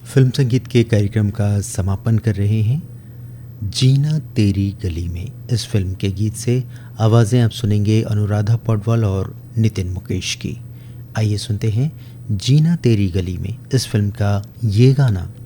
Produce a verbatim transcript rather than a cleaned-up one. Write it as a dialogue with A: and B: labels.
A: Film संगीत के कार्यक्रम का समापन कर रहे हैं जीना तेरी गली में। इस फिल्म के गीत से आवाज़ें आप सुनेंगे अनुराधा पौडवाल और नितिन मुकेश की। आइए सुनते हैं जीना तेरी गली में इस फिल्म का ये गाना।